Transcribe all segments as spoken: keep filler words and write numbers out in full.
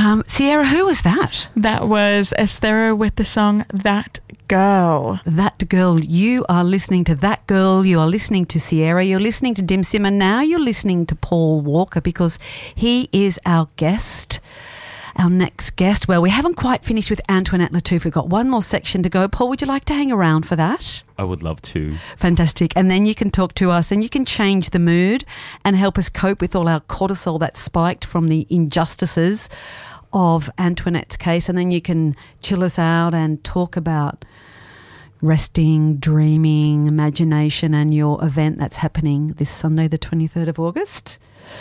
Um, Sierra, who was that? That was Esthera with the song That Girl. That Girl. You are listening to That Girl. You are listening to Sierra. You're listening to Dim Sim. And now you're listening to Paul Walker because he is our guest. Our next guest. Well, we haven't quite finished with Antoinette Lattouf. We've got one more section to go. Paul, would you like to hang around for that? I would love to. Fantastic. And then you can talk to us and you can change the mood and help us cope with all our cortisol that spiked from the injustices of Antoinette's case. And then you can chill us out and talk about resting, dreaming, imagination and your event that's happening this Sunday, the twenty-third of August.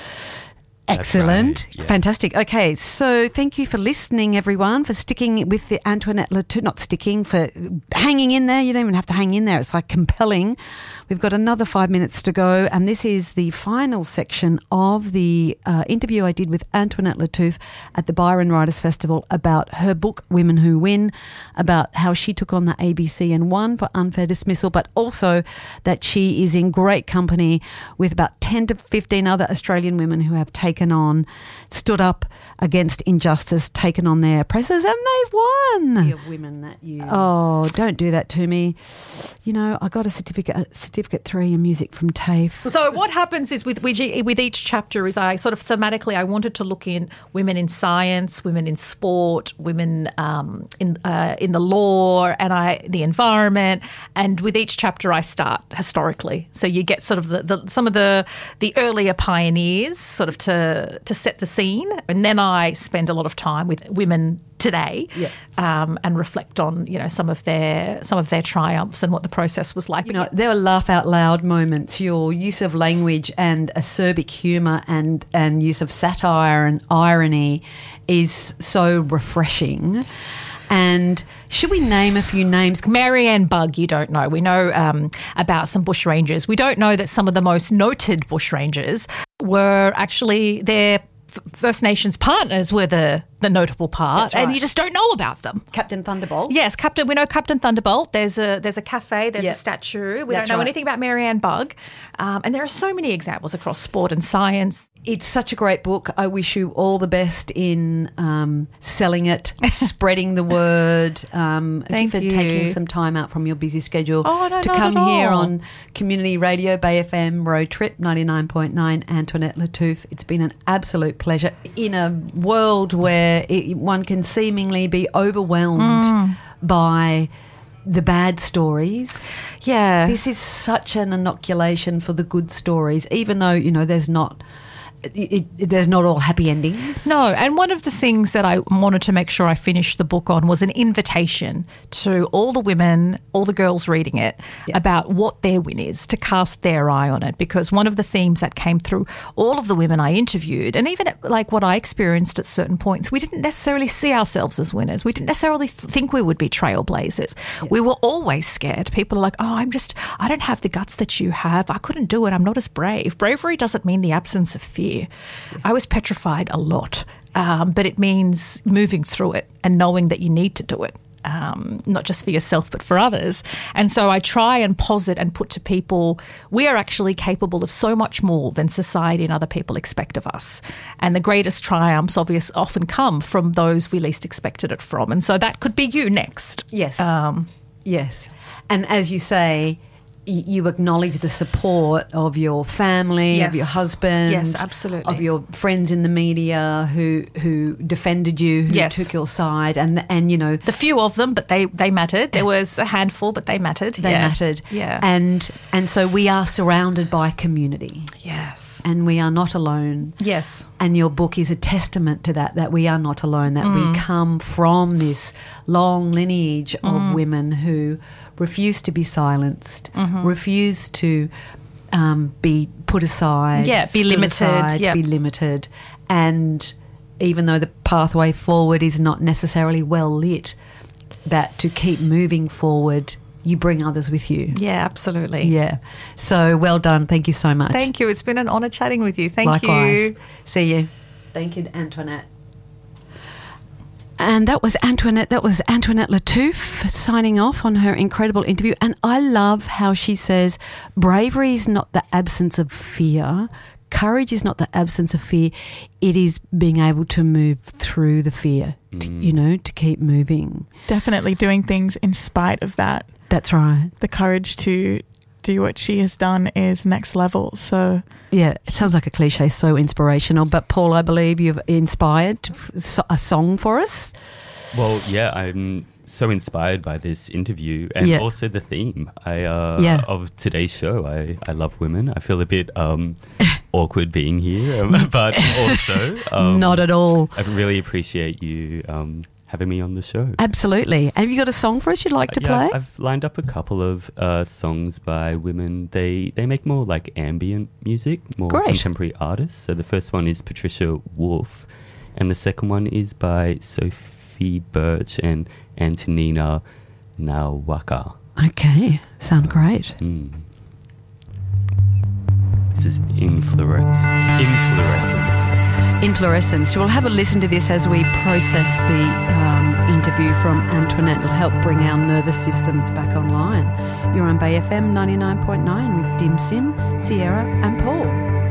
Excellent. Right, yeah. Fantastic. Okay, so thank you for listening, everyone, for sticking with the Antoinette Lattouf, not sticking, for hanging in there. You don't even have to hang in there. It's like compelling. We've got another five minutes to go, and this is the final section of the uh, interview I did with Antoinette Lattouf at the Byron Writers Festival about her book, Women Who Win, about how she took on the A B C and won for unfair dismissal, but also that she is in great company with about ten to fifteen other Australian women who have taken on, stood up against injustice, taken on their oppressors, and they've won. Of women that you... Oh, don't do that to me. You know, I got a certificate, a certificate three in music from TAFE. So what happens is with with each chapter is I sort of thematically I wanted to look in women in science, women in sport, women um, in uh, in the law, and I the environment. And with each chapter I start historically. So you get sort of the, the some of the the earlier pioneers sort of to to set the scene, and then I spend a lot of time with women today, yeah. um, and reflect on you know some of their some of their triumphs and what the process was like. You know, there were laugh out loud moments. Your use of language and acerbic humour and and use of satire and irony is so refreshing. And should we name a few names? Marianne Bugg, you don't know. We know um, about some bushrangers. We don't know that some of the most noted bushrangers were actually their First Nations partners were the, the notable part, right. and you just don't know about them. Captain Thunderbolt. Yes, Captain. We know Captain Thunderbolt. There's a there's a cafe. There's yep. a statue. We That's don't know right. anything about Marianne Bugg, um, and there are so many examples across sport and science. It's such a great book. I wish you all the best in um, selling it, spreading the word. Um, Thank for you. taking some time out from your busy schedule Oh, no, to not come at here all. on Community Radio, Bay F M, Road Trip, ninety-nine point nine, Antoinette Lattouf. It's been an absolute pleasure in a world where it, one can seemingly be overwhelmed Mm. by the bad stories. Yeah. This is such an inoculation for the good stories, even though, you know, there's not... It, it, there's not all happy endings. No, and one of the things that I wanted to make sure I finished the book on was an invitation to all the women, all the girls reading it, Yeah. about what their win is, to cast their eye on it. Because one of the themes that came through all of the women I interviewed, and even at, like what I experienced at certain points, we didn't necessarily see ourselves as winners. We didn't necessarily th- think we would be trailblazers. Yeah. We were always scared. People are like, oh, I'm just, I don't have the guts that you have. I couldn't do it. I'm not as brave. Bravery doesn't mean the absence of fear. Yeah. I was petrified a lot, um, but it means moving through it and knowing that you need to do it, um, not just for yourself but for others. And so I try and posit and put to people, we are actually capable of so much more than society and other people expect of us. And the greatest triumphs obviously often come from those we least expected it from. And so that could be you next. Yes. Um, yes. And as you say, you acknowledge the support of your family, Yes. of your husband, Yes, absolutely. of your friends in the media who who defended you, who Yes. took your side, and and you know the few of them, but they, they mattered. There was a handful, but they mattered. they yeah. mattered. Yeah. And and so we are surrounded by community, Yes. and we are not alone. Yes. And your book is a testament to that, that we are not alone, that Mm. we come from this long lineage Mm. of women who refuse to be silenced, Mm-hmm. refuse to um, be put aside, Yeah, be stood limited, aside, yep. be limited. And even though the pathway forward is not necessarily well lit, that to keep moving forward, you bring others with you. Yeah, absolutely. Yeah. So well done. Thank you so much. Thank you. It's been an honour chatting with you. Thank Likewise. you. See you. Thank you, Antoinette. And that was Antoinette. That was Antoinette Lattouf signing off on her incredible interview. And I love how she says, bravery is not the absence of fear. courage is not the absence of fear. It is being able to move through the fear, Mm. to, you know, to keep moving. Definitely doing things in spite of that. That's right. The courage to do what she has done is next level. So Yeah, it sounds like a cliche, so inspirational. But Paul, I believe you've inspired a song for us. Well, yeah, I'm so inspired by this interview and Yeah. also the theme I, uh, Yeah. of today's show. I, I love women. I feel a bit um, awkward being here, um, but also um, Not at all. I really appreciate you um, having me on the show. Absolutely. Have you got a song for us you'd like to yeah, play? I've lined up a couple of uh, songs by women. They they make more like ambient music, more Great. contemporary artists. So the first one is Patricia Wolf, and the second one is by Sophie Birch and Antonina Nawaka. Okay, sound great. Mm. This is Inflorescence. Inflorescence. Inflorescence. We'll have a listen to this as we process the um, interview from Antoinette. It'll help bring our nervous systems back online. You're on Bay F M ninety-nine point nine with Dim Sim, Sierra and Paul.